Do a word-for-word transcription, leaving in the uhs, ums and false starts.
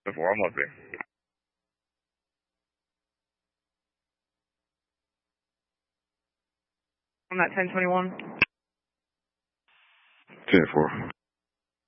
Before I'm up there. On that ten twenty-one. ten four.